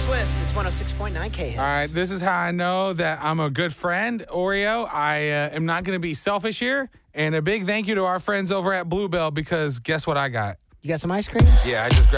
Swift. It's 106.9 K hits. All right, this is how I know that I'm a good friend, Oreo. I am not going to be selfish here. And a big thank you to our friends over at Bluebell because guess what I got? You got some ice cream? Yeah, I just grabbed